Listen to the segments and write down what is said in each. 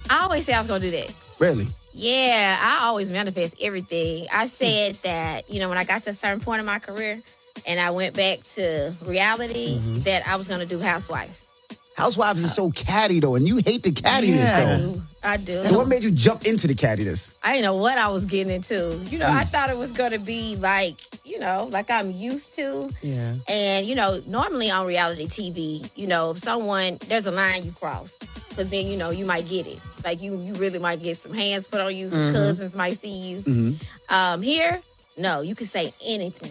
I always say I was going to do that. Really? Yeah, I always manifest everything. I said that, when I got to a certain point in my career and I went back to reality, that I was going to do Housewives. Housewives is so catty, though, and you hate the cattiness, though. I do. So what made you jump into the cattiness? I didn't know what I was getting into. I thought it was going to be like I'm used to. Yeah. And, normally on reality TV, if there's a line you cross. Because then, you might get it. Like, you really might get some hands put on you. Some cousins might see you. Here, no, you can say anything.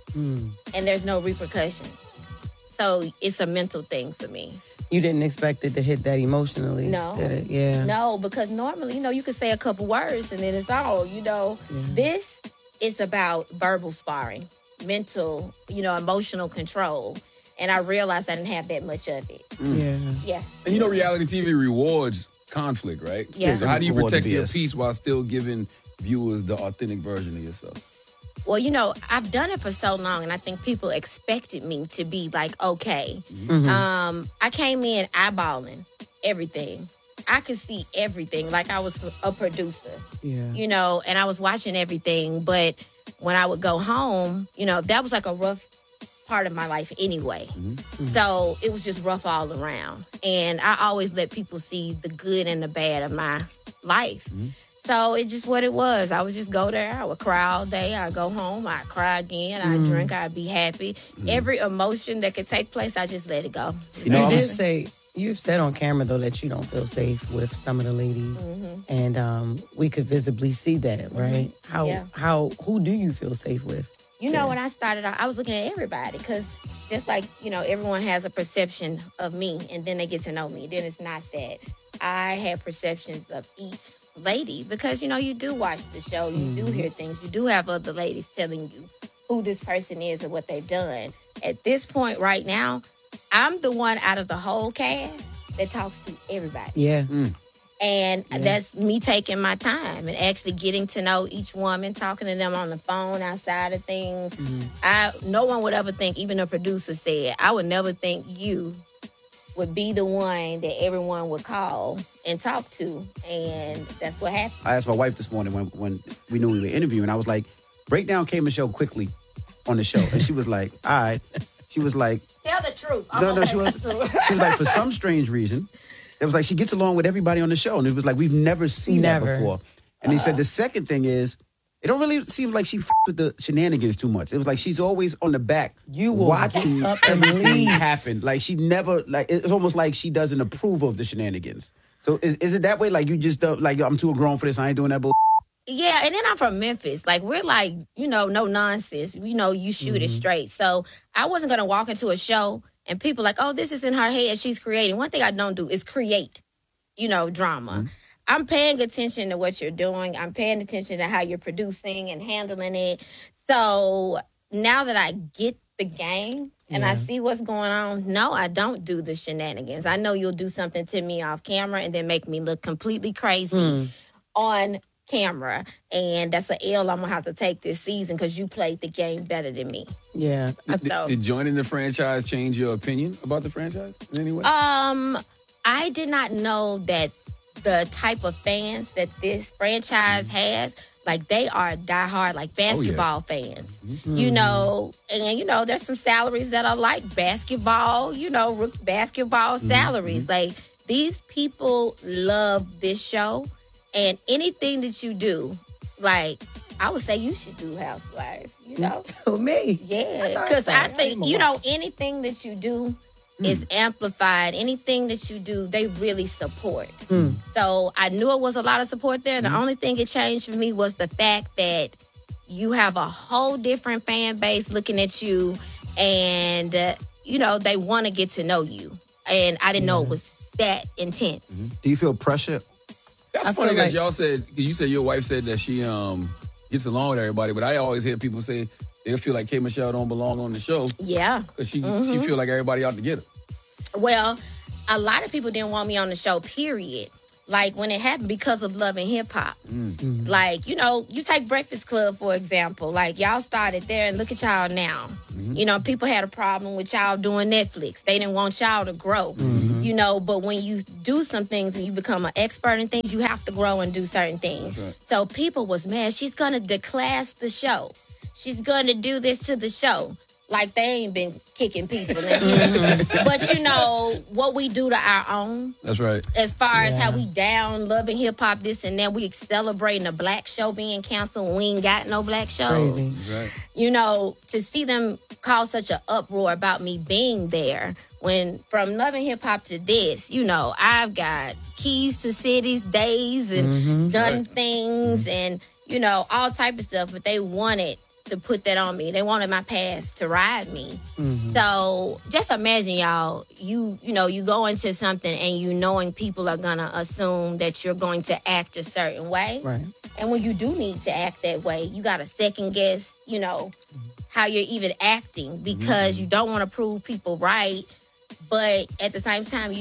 And there's no repercussion. So it's a mental thing for me. You didn't expect it to hit that emotionally? No. Did it? Yeah. No, because normally, you can say a couple words and then it's all, This is about verbal sparring, mental, emotional control. And I realized I didn't have that much of it. Yeah. And reality TV rewards conflict, right? Yeah. So how do you Reward protect the your BS. peace while still giving viewers the authentic version of yourself? Well, I've done it for so long, and I think people expected me to be like, okay. I came in eyeballing everything. I could see everything, like I was a producer. Yeah. And I was watching everything. But when I would go home, that was like a rough part of my life anyway. So it was just rough all around. And I always let people see the good and the bad of my life. So it's just what it was. I would just go there. I would cry all day. I'd go home. I'd cry again. I'd drink. I'd be happy. Every emotion that could take place, I just let it go. You've said on camera, though, that you don't feel safe with some of the ladies. And we could visibly see that, right? Who do you feel safe with? When I started out, I was looking at everybody because just like, everyone has a perception of me and then they get to know me. Then it's not that. I had perceptions of each lady because, you do watch the show. You do hear things. You do have other ladies telling you who this person is and what they've done. At this point right now, I'm the one out of the whole cast that talks to everybody. Yeah. And that's me taking my time and actually getting to know each woman, talking to them on the phone, outside of things. No one would ever think, even a producer said, I would never think you would be the one that everyone would call and talk to. And that's what happened. I asked my wife this morning when we knew we were interviewing. I was like, break down K. Michelle quickly on the show. And she was like, all right. She was like... Tell the truth. She was like, for some strange reason, it was like she gets along with everybody on the show. And it was like, we've never seen that before. And he said the second thing is, it don't really seem like she with the shenanigans too much. It was like she's always on the back watching everything happen. Like she never, it's almost like she doesn't approve of the shenanigans. So is it that way? Like you just don't, like, I'm too grown for this, I ain't doing that bull. Yeah, and then I'm from Memphis. Like, we're like, no nonsense. You shoot it straight. So I wasn't going to walk into a show and people like, oh, this is in her head, she's creating. One thing I don't do is create, drama. I'm paying attention to what you're doing. I'm paying attention to how you're producing and handling it. So now that I get the game and I see what's going on, no, I don't do the shenanigans. I know you'll do something to me off camera and then make me look completely crazy on camera. And that's an L I'm going to have to take this season because you played the game better than me. Yeah. Did joining the franchise change your opinion about the franchise in any way? I did not know that the type of fans that this franchise has, like they are diehard, like basketball fans, and there's some salaries that are like basketball, basketball salaries. Like these people love this show, and anything that you do, like I would say you should do Housewives, Me? Yeah, because I think, anything that you do is amplified. Anything that you do, they really support. So I knew it was a lot of support there. The only thing it changed for me was the fact that you have a whole different fan base looking at you and, they want to get to know you. And I didn't know it was that intense. Do you feel pressure? That's funny that y'all said, because you said your wife said that she gets along with everybody, but I always hear people say they feel like K. Michelle don't belong on the show. Yeah. Because she feel like everybody out to get her. Well, a lot of people didn't want me on the show, period. like when it happened because of Love and Hip Hop. Mm-hmm. Like, you know, you take Breakfast Club, for example. Like, y'all started there and look at y'all now. Mm-hmm. You know, people had a problem with y'all doing Netflix. They didn't want y'all to grow, you know, but when you do some things and you become an expert in things, you have to grow and do certain things. Right. So people was mad. She's going to declass the show. She's going to do this to the show. Like, they ain't been kicking people in here. But, you know, what we do to our own. That's right. As far as how we down Love and Hip Hop, this and that. We celebrating a black show being canceled when we ain't got no black shows. Crazy. Right. You know, to see them cause such an uproar about me being there. When from Love and Hip Hop to this, you know, I've got keys to cities, days, and done things and, you know, all type of stuff. But they wanted to put that on me. They wanted my past to ride me. So just imagine, y'all, you know, you go into something and you knowing people are gonna assume that you're going to act a certain way. Right. And when you do need to act that way, you gotta second guess, you know, how you're even acting because you don't want to prove people right. But at the same time,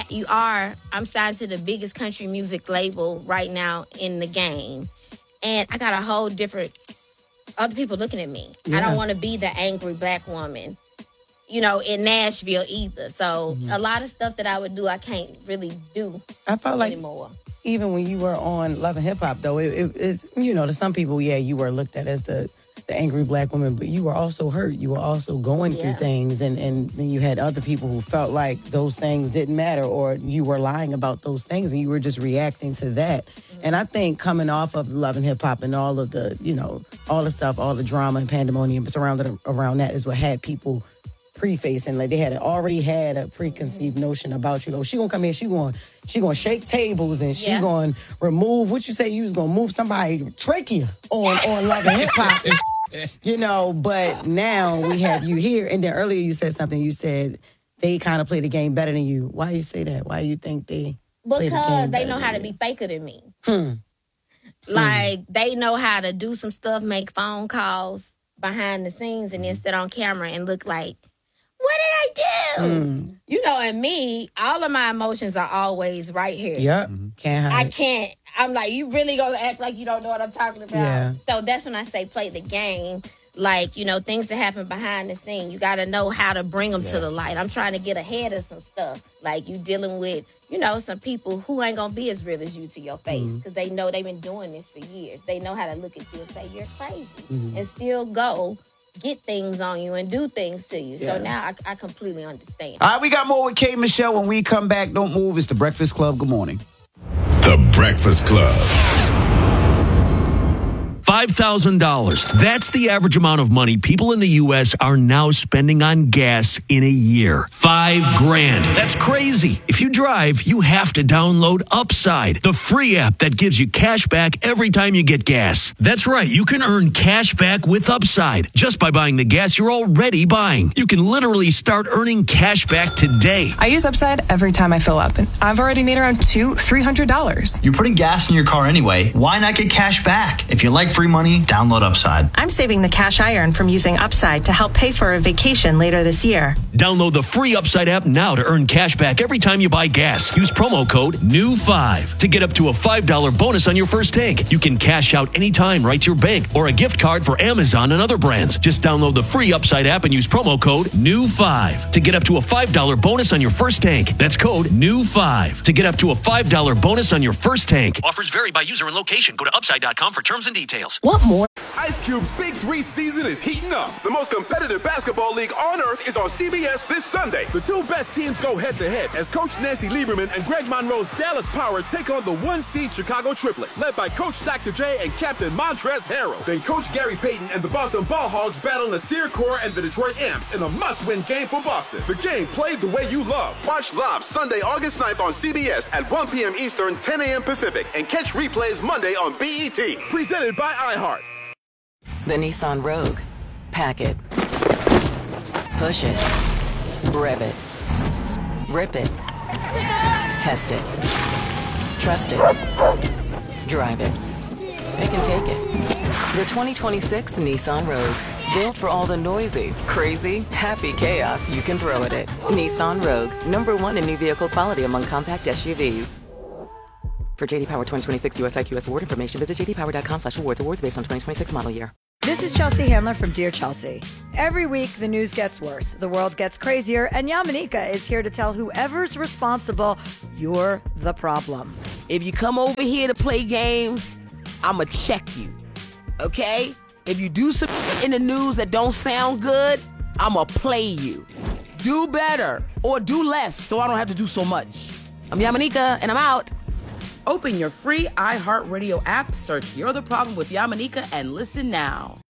I'm signed to the biggest country music label right now in the game. And I got a whole different other people looking at me. Yeah. I don't want to be the angry black woman, you know, in Nashville either. So a lot of stuff that I would do, I can't really do. I felt like anymore. Even when you were on Love and Hip Hop, though, it is, you know, to some people, you were looked at as the angry black woman, but you were also hurt. You were also going through things, and then you had other people who felt like those things didn't matter, or you were lying about those things, and you were just reacting to that. And I think coming off of Love and Hip Hop and all of the, you know, all the stuff, all the drama and pandemonium surrounded around that is what had people prefacing, like they already had a preconceived notion about you. Oh, she gonna come in, she gonna shake tables and she gonna remove what you say you was gonna move somebody trachea on Love and Hip Hop. You know, but now we have you here. And then earlier you said something. You said they kind of play the game better than you. Why you say that? Why you think they? Because they know how to be faker than me. Like they know how to do some stuff, make phone calls behind the scenes, and then sit on camera and look like, what did I do? You know, and me, all of my emotions are always right here. Yep. Can't hide. I can't. I'm like, you really gonna act like you don't know what I'm talking about? Yeah. So that's when I say play the game. Like, you know, things that happen behind the scene. You got to know how to bring them to the light. I'm trying to get ahead of some stuff. Like you dealing with, you know, some people who ain't going to be as real as you to your face because they know they've been doing this for years. They know how to look at you and say, you're crazy. And still go get things on you and do things to you. So now I completely understand. All right, we got more with K. Michelle. When we come back, don't move. It's The Breakfast Club. Good morning. The Breakfast Club. $5,000. That's the average amount of money people in the U.S. are now spending on gas in a year. $5,000. That's crazy. If you drive, you have to download Upside, the free app that gives you cash back every time you get gas. That's right. You can earn cash back with Upside just by buying the gas you're already buying. You can literally start earning cash back today. I use Upside every time I fill up, and I've already made around $300. You're putting gas in your car anyway. Why not get cash back? If you like free money, download Upside. I'm saving the cash I earn from using Upside to help pay for a vacation later this year. Download the free Upside app now to earn cash back every time you buy gas. Use promo code NEW5 to get up to a $5 bonus on your first tank. You can cash out anytime right to your bank or a gift card for Amazon and other brands. Just download the free Upside app and use promo code NEW5 to get up to a $5 bonus on your first tank. That's code NEW5 to get up to a $5 bonus on your first tank. Offers vary by user and location. Go to Upside.com for terms and details. What more? Ice Cube's Big 3 season is heating up. The most competitive basketball league on earth is on CBS this Sunday. The two best teams go head-to-head as Coach Nancy Lieberman and Greg Monroe's Dallas Power take on the 1-seed Chicago Triplets, led by Coach Dr. J and Captain Montrezl Harrell. Then Coach Gary Payton and the Boston Ball Hogs battle Nasir Kaur and the Detroit Amps in a must-win game for Boston. The game played the way you love. Watch live Sunday, August 9th on CBS at 1 p.m. Eastern, 10 a.m. Pacific, and catch replays Monday on BET. Presented by iHeart. The Nissan Rogue. Pack it. Push it. Rev it. Rip it. Test it. Trust it. Drive it. It can take it. The 2026 Nissan Rogue. Built for all the noisy, crazy, happy chaos you can throw at it. Nissan Rogue. #1 in new vehicle quality among compact SUVs. For JD Power 2026 US IQS award information, visit jdpower.com/awards. Awards based on 2026 model year. This is Chelsea Handler from Dear Chelsea. Every week, the news gets worse, the world gets crazier, and Yamanika is here to tell whoever's responsible, you're the problem. If you come over here to play games, I'ma check you, okay? If you do some in the news that don't sound good, I'ma play you. Do better or do less so I don't have to do so much. I'm Yamanika, and I'm out. Open your free iHeartRadio app, search You're the Problem with Yamanika, and listen now.